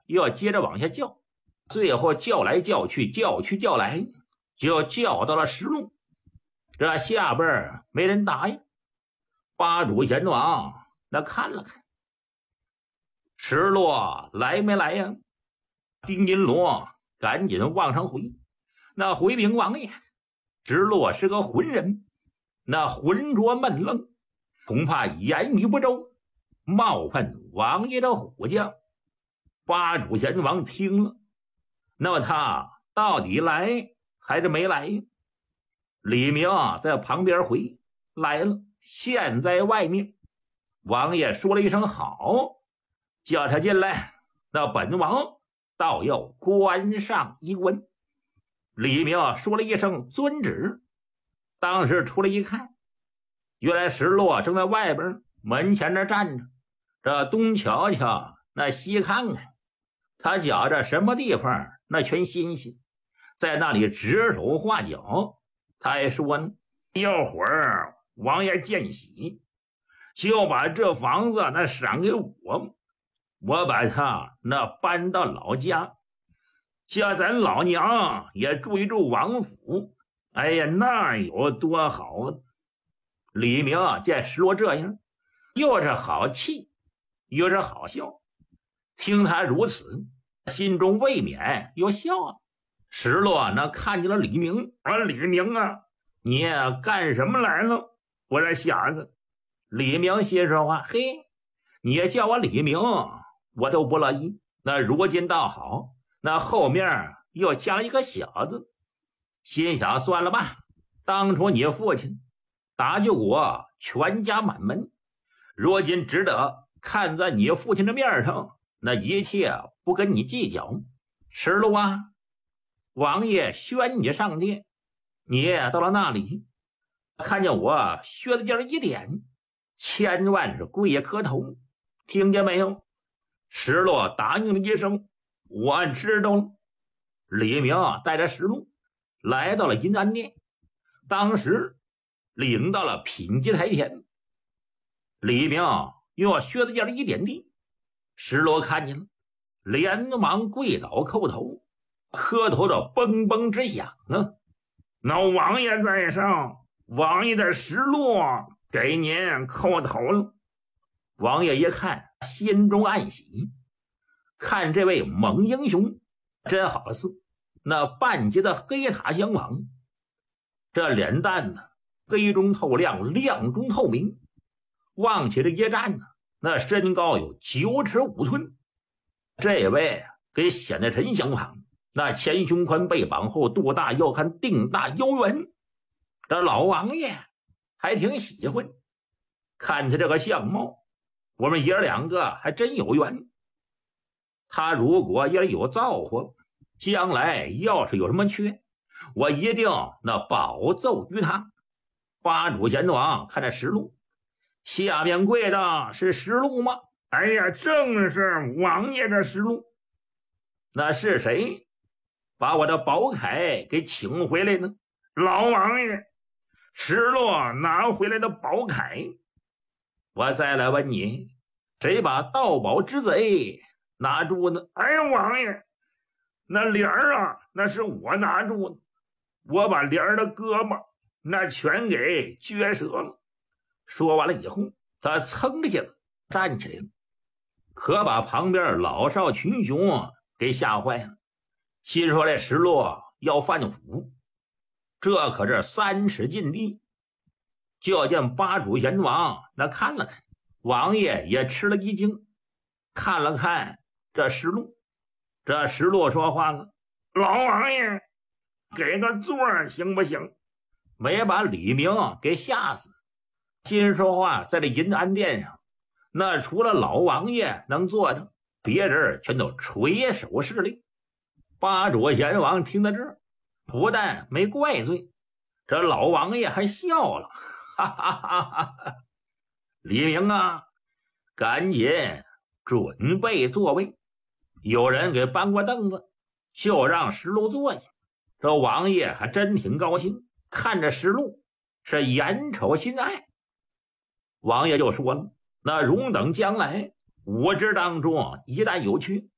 又要接着往下叫，最后叫来叫去，叫去叫来，就叫到了石路。这下边没人答应。八主阎王那看了看，石路来没来呀？丁金罗赶紧往上回，那回禀王爷，石路是个浑人，那浑浊闷愣，恐怕言语不周，冒犯王爷的虎将。八主阎王听了，那么他到底来还是没来？李明在旁边回来了，现在外面。王爷说了一声好，叫他进来，那本王倒要关上一关。李明说了一声遵旨，当时出来一看，原来石落正在外边门前那站着，这东瞧瞧那西看看，他觉着什么地方那全新鲜，在那里指手画脚。他还说呢，一会儿王爷见喜，就把这房子那赏给我，我把他那搬到老家，叫咱老娘也住一住王府。哎呀，那有多好啊！李明见石罗这样，又是好气又是好笑，听他如此，心中未免又笑了。石罗那看见了李明，说：“李明啊，你干什么来了？我这小子。”李明心说话：“嘿，你叫我李明，我都不乐意。那如今倒好，那后面又加一个小字，心想算了吧。当初你父亲打救我全家满门，如今只得看在你父亲的面上，那一切不跟你计较。石路啊，王爷宣你上殿，你到了那里，看见我靴子尖一点，千万是跪下磕头，听见没有？”石路答应了一声：“我知道了。”李明带着石路来到了银安殿，当时领到了品级台前。李明用靴子尖一点地，石路看见了，连忙跪倒叩头，磕头的嘣嘣直响啊！那王爷在上，王爷的石路给您叩头了。王爷一看，心中暗喜，看这位猛英雄真好似那半截的黑塔相仿，这脸蛋呢黑中透亮，亮中透明，望起这一站呢，那身高有9尺5寸。这位跟显得神相仿，那前胸宽，背膀厚，肚大腰憨，腚大腰圆，这老王爷还挺喜欢。看他这个相貌，我们爷两个还真有缘。他如果也有造化，将来要是有什么缺，我一定那保奏于他。八主阎王看着石路，下面跪的是石路吗？哎呀，正是王爷的石路。那是谁把我的宝铠给请回来呢？老王爷，石路拿回来的宝铠。我再来问你，谁把盗宝之贼拿住呢？哎呀，王爷，那帘儿啊，那是我拿住的，我把帘儿的胳膊那全给撅折了。说完了以后，他噌的下子站起来了，可把旁边老少群雄给吓坏了，心说这石路要犯虎，这可是3尺禁地。就见八主阎王那看了看，王爷也吃了一惊，看了看这石路。这石路说话了：“老王爷，给个座行不行？”没把李明给吓死。心说话，在这银安殿上，那除了老王爷能坐着，别人全都垂手侍立。八主阎王听到这儿，不但没怪罪，这老王爷还笑了，哈哈哈哈！李明啊，赶紧准备座位。有人给搬过凳子，就让石路坐下。这王爷还真挺高兴，看着石路是眼瞅心爱。王爷就说了：“那容等将来武职当中一旦有缺，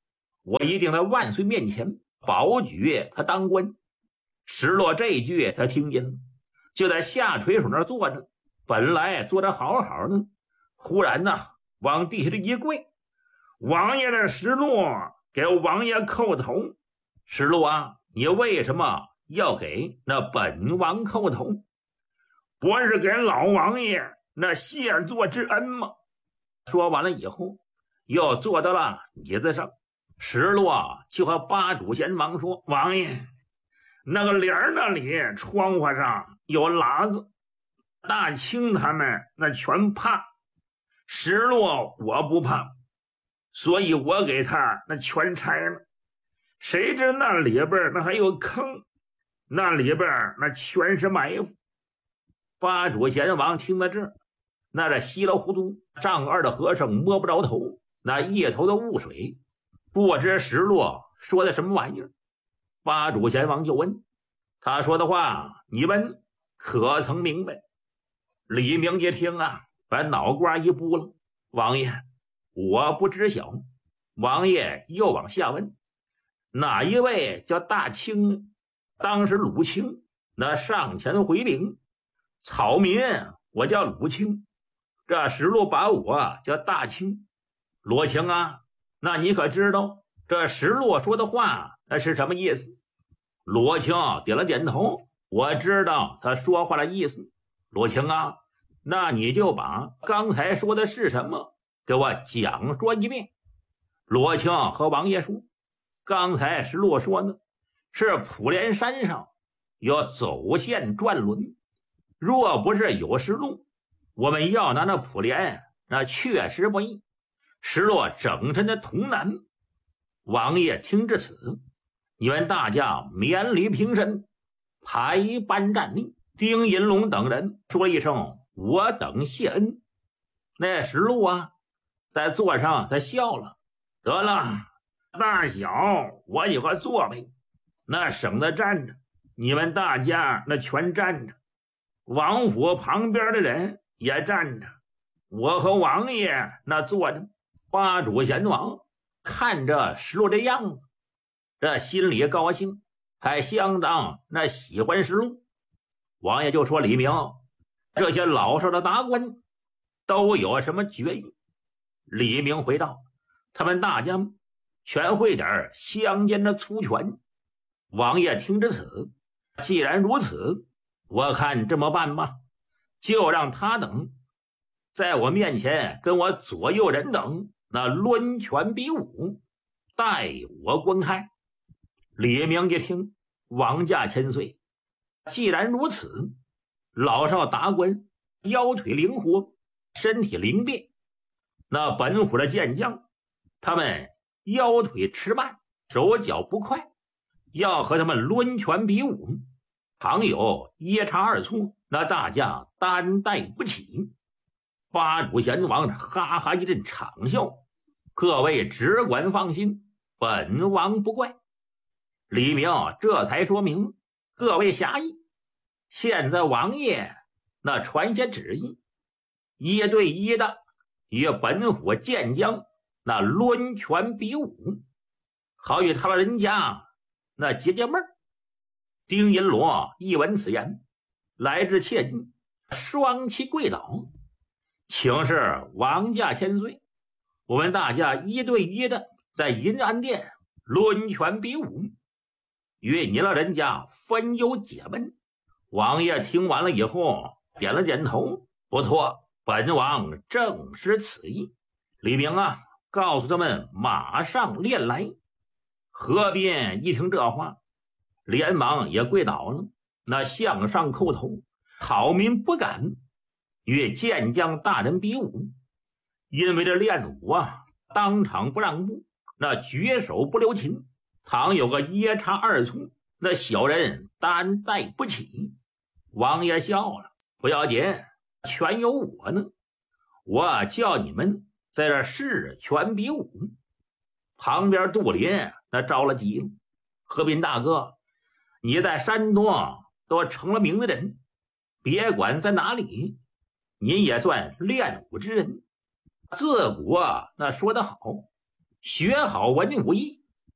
我一定在万岁面前保举他当官。石落这一句他听见了，就在下垂手那儿坐着，本来坐得好好的，忽然往地下一跪，王爷的石落给王爷叩头。石落你为什么要给那本王叩头？不是给老王爷那谢座之恩吗？说完了以后，又坐到了椅子上。石落就和八主贤王说：王爷，那个帘那里窗户上有喇子，大清他们那全怕，石落我不怕，所以我给他那全拆了。谁知那里边那还有坑，那里边那全是埋伏。八主贤王听到这儿，那这稀里糊涂，丈二的和尚摸不着头，那一头的雾水，不知石落说的什么玩意儿。八主贤王就问他说的话，你们可曾明白？李明一听把脑瓜一拨了，王爷，我不知晓。王爷又往下问，哪一位叫大清呢？当时鲁清那上前回禀，草民我叫鲁清，这石路把我叫大清。罗清那你可知道这石路说的话那是什么意思？罗清点了点头，我知道他说话的意思。罗清那你就把刚才说的是什么给我讲说一遍。罗清和王爷说，刚才石路说呢，是普莲山上有走线转轮，若不是有石路，我们要拿那普莲那确实不易。石落整身的童男。王爷听至此，你们大家免礼平身，排班站立。丁银龙等人说一声我等谢恩。那石路在座上他笑了，得了，大小我有个座位，那省得站着，你们大家那全站着，王府旁边的人也站着，我和王爷那坐着。八主贤王看着石路的样子，这心里高兴，还相当那喜欢石路。王爷就说，李明，这些老少的达官都有什么绝艺？李明回道，他们大家全会点乡间的粗拳。王爷听至此，既然如此，我看这么办吧，就让他等在我面前跟我左右人等那抡拳比武，待我观看。李明一听，王驾千岁，既然如此，老少达官腰腿灵活，身体灵便，那本府的健将他们腰腿迟慢，手脚不快，要和他们抡拳比武，倘有一差二错，那大家担待不起。八主贤王哈哈一阵长笑，各位只管放心，本王不怪。李明这才说明，各位侠义，现在王爷那传下旨意，一对一的与本府健将那抡拳比武，好与他们人家那解解闷。丁银罗一闻此言，来至切近，双膝跪倒，请示王驾千岁，我们大家一对一的在银安殿抡拳比武，与你老人家分忧解闷。王爷听完了以后点了点头，不错，本王正是此意。李明告诉他们马上练来。河边一听这话，连忙也跪倒了，那向上叩头，讨民不敢与健将大人比武，因为这练武当场不让步，那绝手不留情，倘有个一差二错，那小人担待不起。王爷笑了，不要紧，全有我呢，我叫你们在这试拳比武。旁边杜林那着了急了，河滨大哥，你在山东都成了名的人，别管在哪里，您也算练武之人。自古那说得好，学好文武艺，